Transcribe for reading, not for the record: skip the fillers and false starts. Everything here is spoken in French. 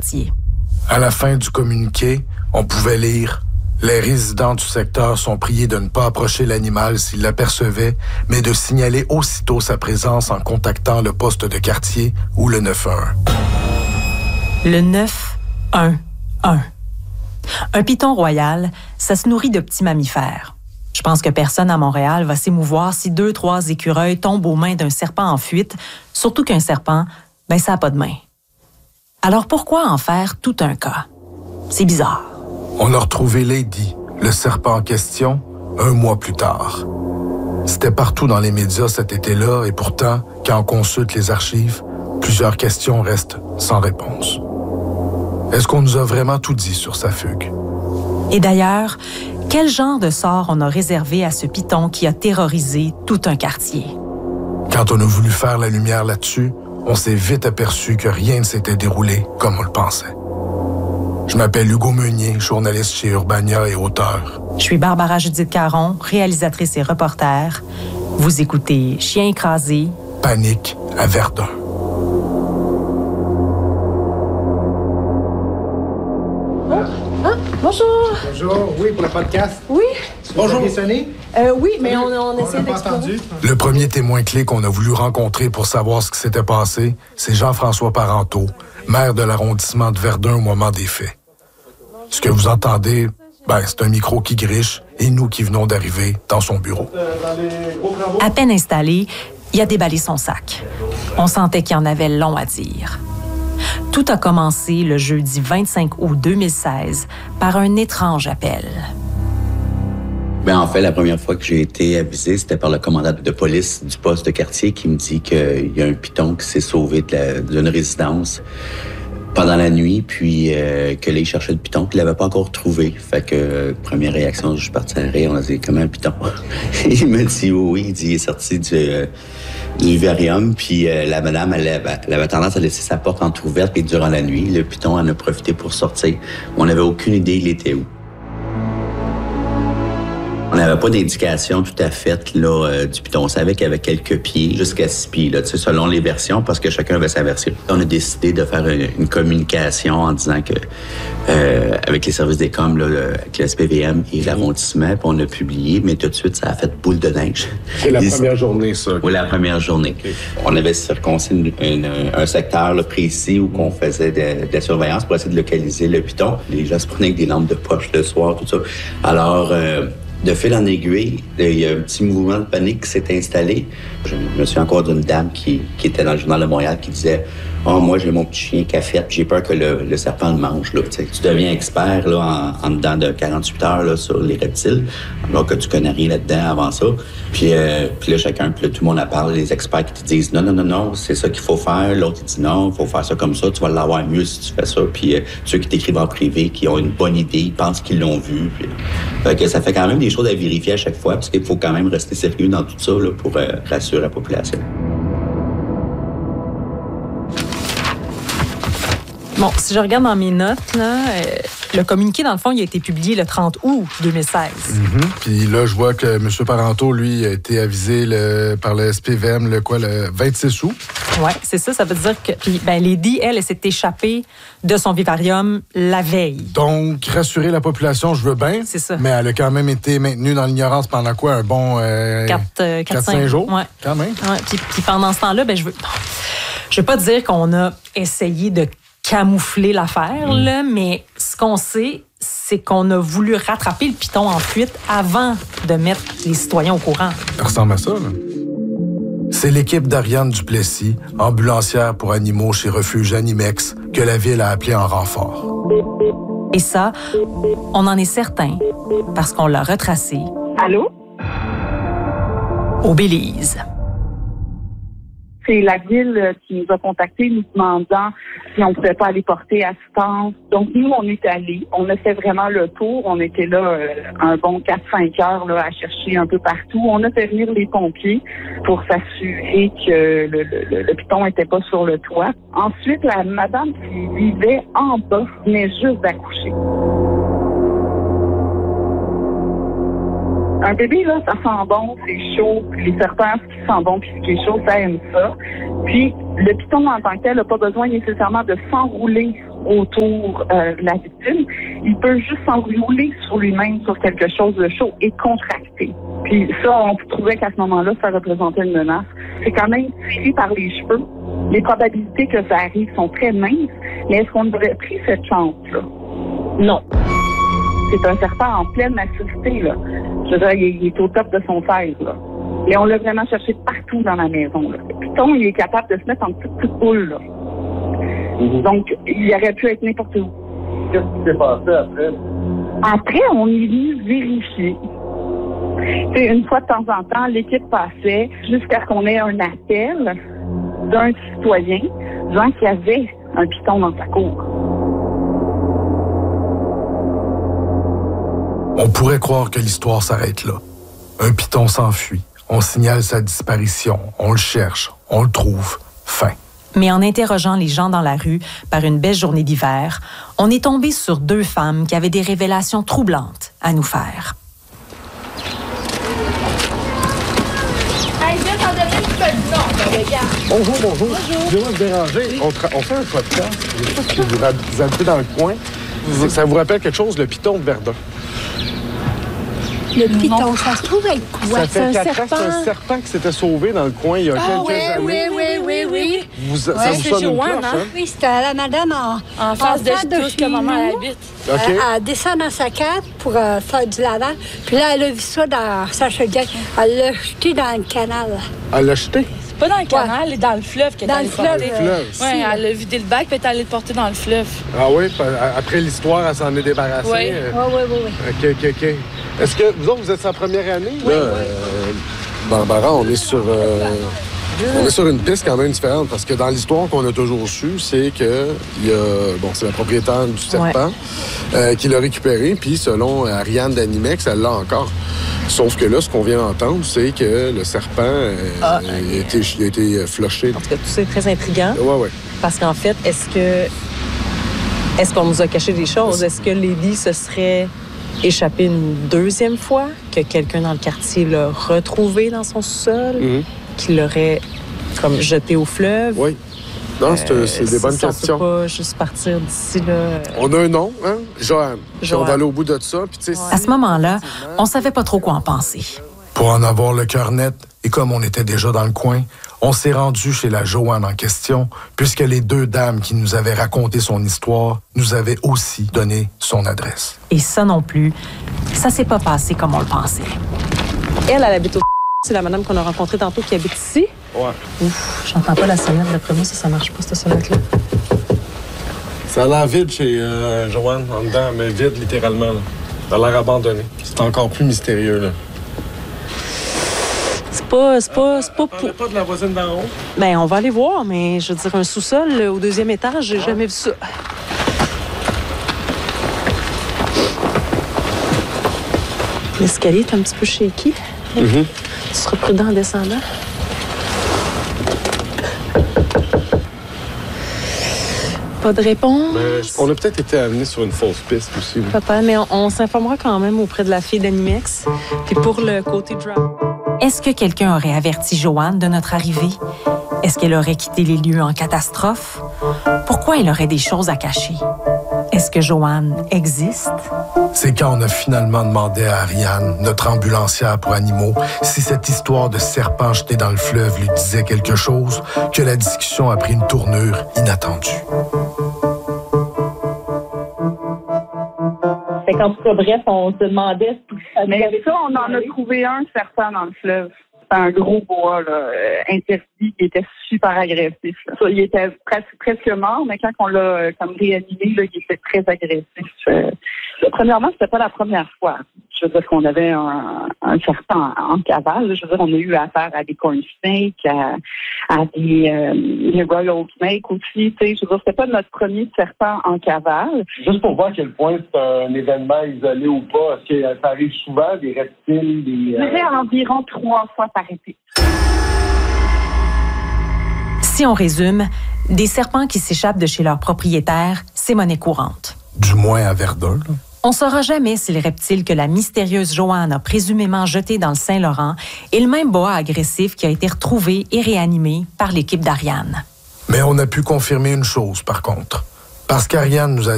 quartier. À la fin du communiqué, on pouvait lire « Les résidents du secteur sont priés de ne pas approcher l'animal s'ils l'apercevaient, mais de signaler aussitôt sa présence en contactant le poste de quartier ou le 911. » Le 911. Un python royal, ça se nourrit de petits mammifères. Je pense que personne à Montréal va s'émouvoir si 2-3 écureuils tombent aux mains d'un serpent en fuite, surtout qu'un serpent, ça n'a pas de main. Alors pourquoi en faire tout un cas? C'est bizarre. On a retrouvé Lady, le serpent en question, 1 mois plus tard. C'était partout dans les médias cet été-là et pourtant, quand on consulte les archives, plusieurs questions restent sans réponse. Est-ce qu'on nous a vraiment tout dit sur sa fugue? Et d'ailleurs, quel genre de sort on a réservé à ce python qui a terrorisé tout un quartier? Quand on a voulu faire la lumière là-dessus, on s'est vite aperçu que rien ne s'était déroulé comme on le pensait. Je m'appelle Hugo Meunier, journaliste chez Urbania et auteur. Je suis Barbara Judith Caron, réalisatrice et reporter. Vous écoutez Chien écrasé. Panique à Verdun. Bonjour. Bonjour, oui, pour le podcast. Oui. Bonjour. Vous avez sonné? Oui, mais on essaie d'explorer. Le premier témoin clé qu'on a voulu rencontrer pour savoir ce qui s'était passé, c'est Jean-François Parenteau, maire de l'arrondissement de Verdun au moment des faits. Ce que vous entendez, c'est un micro qui griche et nous qui venons d'arriver dans son bureau. À peine installé, il a déballé son sac. On sentait qu'il y en avait long à dire. Tout a commencé le jeudi 25 août 2016 par un étrange appel. En fait, la première fois que j'ai été avisé, c'était par le commandant de police du poste de quartier qui me dit qu'il y a un python qui s'est sauvé d'une résidence pendant la nuit, puis que là, il cherchait le python, qu'il l'avait pas encore trouvé. Fait que, première réaction, je suis parti à rire, on a dit « Comment un python? » Il me dit « Oui, il dit, il est sorti du vivarium, puis la madame, elle avait tendance à laisser sa porte entrouverte, puis durant la nuit, le python en a profité pour sortir. On n'avait aucune idée il était où. On n'avait pas d'indication tout à fait là, du python. On savait qu'il y avait quelques pieds, jusqu'à 6 pieds, là, selon les versions, parce que chacun avait sa version. On a décidé de faire une communication en disant que, avec les services des coms, là, avec le SPVM et l'arrondissement, puis on a publié, mais tout de suite, ça a fait boule de neige. C'est la première journée, ça? Oui, la première journée. Okay. On avait circoncis un secteur là, précis où on faisait de la surveillance pour essayer de localiser le python. Les gens se prenaient avec des lampes de poche le soir, tout ça. Alors, de fil en aiguille, il y a un petit mouvement de panique qui s'est installé. Je me souviens encore d'une dame qui était dans le Journal de Montréal qui disait « Oh, moi, j'ai mon petit chien cafette, j'ai peur que le serpent le mange. » là. Tu deviens expert là, en dedans de 48 heures là, sur les reptiles, alors que tu connais rien là-dedans avant ça. Puis là, tout le monde en parle, les experts qui te disent « Non, c'est ça qu'il faut faire. » L'autre, il dit « Non, il faut faire ça comme ça, tu vas l'avoir mieux si tu fais ça. » Puis ceux qui t'écrivent en privé, qui ont une bonne idée, ils pensent qu'ils l'ont vu. Puis, fait que ça fait quand même des choses à vérifier à chaque fois, parce qu'il faut quand même rester sérieux dans tout ça là, pour rassurer la population. Bon, si je regarde dans mes notes, là, le communiqué, dans le fond, il a été publié le 30 août 2016. Puis là, je vois que M. Parenteau, lui, a été avisé par le SPVM le 26 août. Oui, c'est ça. Ça veut dire que puis, Lady, elle s'est échappée de son vivarium la veille. Donc, rassurer la population, je veux bien. C'est ça. Mais elle a quand même été maintenue dans l'ignorance pendant quoi? Un bon 4-5 jours? Ouais. Quand même. Ouais. Puis pendant ce temps-là, je veux pas dire qu'on a essayé de camoufler l'affaire, là, mais ce qu'on sait, c'est qu'on a voulu rattraper le python en fuite avant de mettre les citoyens au courant. Ça ressemble à ça, là. C'est l'équipe d'Ariane Duplessis, ambulancière pour animaux chez Refuge Animex, que la ville a appelé en renfort. Et ça, on en est certain, parce qu'on l'a retracé. Allô? Au Belize. C'est la ville qui nous a contactés nous demandant si on ne pouvait pas aller porter assistance. Donc, nous, on est allés. On a fait vraiment le tour. On était là un bon 4-5 heures là, à chercher un peu partout. On a fait venir les pompiers pour s'assurer que le python n'était pas sur le toit. Ensuite, la madame qui vivait en bas venait juste d'accoucher. Un bébé, là, ça sent bon, c'est chaud. Puis les serpents, ce qui sent bon puis ce qui est chaud, ça aime ça. Puis le python en tant que tel n'a pas besoin nécessairement de s'enrouler autour de la victime, il peut juste s'enrouler sur lui-même sur quelque chose de chaud et contracter. Puis ça, on trouvait qu'à ce moment-là, ça représentait une menace. C'est quand même tiré par les cheveux. Les probabilités que ça arrive sont très minces, mais est-ce qu'on aurait pris cette chance-là? Non. C'est un serpent en pleine maturité, là. Je veux dire, il est au top de son fer, là. Et on l'a vraiment cherché partout dans la maison, là. Le python, il est capable de se mettre en petite boule, là. Donc, il aurait pu être n'importe où. Qu'est-ce qui s'est passé après? Après, on est venu vérifier. T'sais, une fois de temps en temps, l'équipe passait jusqu'à ce qu'on ait un appel d'un citoyen disant qu'il y avait un python dans sa cour. On pourrait croire que l'histoire s'arrête là. Un python s'enfuit, on signale sa disparition, on le cherche, on le trouve, fin. Mais en interrogeant les gens dans la rue par une belle journée d'hiver, on est tombé sur 2 femmes qui avaient des révélations troublantes à nous faire. Bonjour. Excusez-moi de déranger. On fait un podcast. Je sais pas si vous habitez dans le coin. Ça vous rappelle quelque chose, le python de Verdun? Le python, ça se trouve être quoi? Ça fait 4 ans, c'est un serpent qui s'était sauvé dans le coin il y a quelques années. Oui. Ça vous sonne une cloche, hein? Oui, c'était la madame en face de tout ce que maman habite. Okay. Elle descend dans sa cave pour faire du lavage. Puis là, elle a vu ça dans sa chaudière. Elle l'a jeté dans le canal. Elle l'a jeté? Pas dans le canal, elle est dans le fleuve qu'elle est allée porter. Oui, elle a vidé le bac puis elle est allée le porter dans le fleuve. Ah oui? Après l'histoire, elle s'en est débarrassée? Oui. OK. Est-ce que vous autres, vous êtes sa première année? Oui. Barbara, on est sur une piste quand même différente parce que dans l'histoire qu'on a toujours su, c'est que c'est la propriétaire du serpent qui l'a récupéré, puis selon Ariane d'Animex, elle l'a encore. Sauf que là, ce qu'on vient d'entendre, c'est que le serpent a été flushé. En tout cas, tout ça est très intriguant. Oui. Parce qu'en fait, est-ce qu'on nous a caché des choses? Est-ce que Lady se serait échappée une 2e fois? Que quelqu'un dans le quartier l'a retrouvé dans son sous-sol? Qui l'aurait comme jeté au fleuve? Oui. Non, c'est des bonnes questions. On peut pas juste partir d'ici, là. On a un nom, hein? Joanne. On va aller au bout de ça. Puis, à ce moment-là, on savait pas trop quoi en penser. Pour en avoir le cœur net, et comme on était déjà dans le coin, on s'est rendu chez la Joanne en question, puisque les 2 dames qui nous avaient raconté son histoire nous avaient aussi donné son adresse. Et ça non plus, ça s'est pas passé comme on le pensait. Elle habite au... C'est la madame qu'on a rencontrée tantôt qui habite ici. Ouais. Ouf, j'entends pas la sonnette. D'après moi, ça marche pas, cette sonnette-là. Ça a l'air vide chez Joanne, en dedans, mais vide, littéralement. Là. Ça a l'air abandonné. C'est encore plus mystérieux, là. C'est pas On pour... parlait pas de la voisine d'en haut? Ben, on va aller voir, mais je veux dire, un sous-sol au 2e étage, j'ai jamais vu ça. L'escalier est un petit peu shaky. Tu seras prudent en descendant. Pas de réponse. On a peut-être été amenés sur une fausse piste aussi. Oui. Papa, mais on s'informera quand même auprès de la fille d'Animex. Puis pour le côté drop. Est-ce que quelqu'un aurait averti Joanne de notre arrivée? Est-ce qu'elle aurait quitté les lieux en catastrophe? Pourquoi elle aurait des choses à cacher? Est-ce que Joanne existe? C'est quand on a finalement demandé à Ariane, notre ambulancière pour animaux, si cette histoire de serpent jeté dans le fleuve lui disait quelque chose, que la discussion a pris une tournure inattendue. En tout cas, bref, on se demandait si ça... Mais ça, on en a trouvé un serpent dans le fleuve. C'était un gros bois là, interdit qui était super agressif. Là. Ça, il était presque mort, mais quand on l'a comme réanimé, là, il était très agressif. Premièrement, c'était pas la première fois. Je veux dire qu'on avait un serpent en cavale. Je veux dire, on a eu affaire à des corn snakes, à des royal snakes aussi. Tu sais, je veux dire, c'était pas notre premier serpent en cavale. Juste pour voir à quel point c'est un événement isolé ou pas, est-ce que ça arrive souvent, des reptiles, des... Je dirais environ 3 fois par été. Si on résume, des serpents qui s'échappent de chez leurs propriétaires, c'est monnaie courante. Du moins à Verdun, là. On ne saura jamais si le reptile que la mystérieuse Joanne a présumément jeté dans le Saint-Laurent est le même boa agressif qui a été retrouvé et réanimé par l'équipe d'Ariane. Mais on a pu confirmer une chose, par contre. Parce qu'Ariane nous a